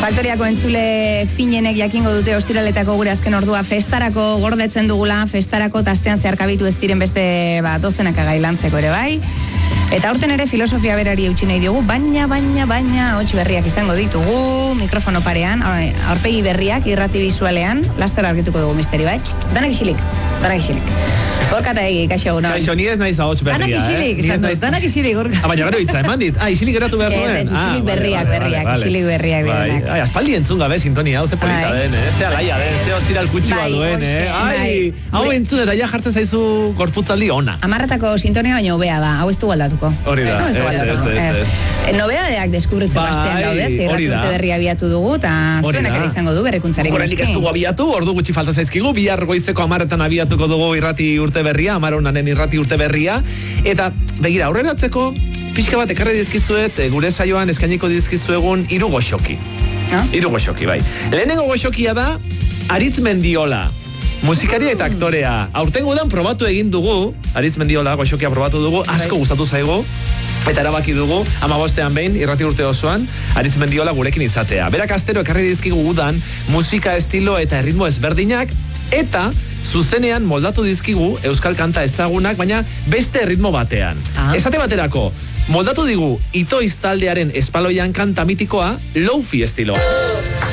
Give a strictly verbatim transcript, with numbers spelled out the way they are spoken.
Faktoriako entzule finenek jakingo dute ostiraletako gure azken ordua festarako gordetzen dugula, festarako tastean zeharkabitu ez diren beste ba, dozenaka gailantzeko ere bai. Eta aurten ere filosofia berari eutsi nahi diogu, baina, baina, baina, hots berriak izango ditugu, mikrofono parean, aurpegi berriak, irrati bisualean, laster argituko dugu misteri bat. Danak isilik, danak isilik. Gorka eta egi, kaixo egun. Kaixo, ni ez naiz ahots berria, danak isilik, eh? Danak isilik, danak isilik, gorka. Ah, baina gero hitza, eman dit. Ah, isilik geratu behar duen. Ez, ez, isilik berriak, berriak, isilik berriak direnak. Ai, aspaldi entzun gabe sintonia, hau ze polita den, eh? Ez te alaia den, ez te ostiral kutsi bat duen, eh? Ai, hau entzun eta ja jartzen zaizu gorputzaldi ona. Amarratako sintonia baina hobea da, hau ez du galdatuko. Hori da, ez, ez, ez. Nobedadeak deskubritzen bastean gaude, zirrati urte berria abiatu dugu, eta zuenak ere izango du berrikuntzarik. Horrenik ez dugu abiatu, ordu gutxi falta zaizkigu, bihar goizeko amarretan abiatuko dugu irrati urte berria, amaronanen irrati urte berria, eta begira, aurreratzeko, pixka bat ekarri dizkizuet, gure saioan eskainiko dizkizuegun hiru goxoki. Hiru goxoki, bai. Lehenengo goxokia da, Aritz Mendiola. Musikaria eta aktorea. Aurtengo udan probatu egin dugu, Aritz Mendiola goxokia probatu dugu, asko gustatu zaigu, eta erabaki dugu, hamabostean behin, irrati urte osoan, Aritz Mendiola gurekin izatea. Berak astero ekarri dizkigu udan, musika estilo eta erritmo ezberdinak, eta zuzenean moldatu dizkigu euskal kanta ezagunak, baina beste erritmo batean. Ah. Esate baterako, moldatu digu Itoiz taldearen espaloian kanta mitikoa, Lofi estiloa.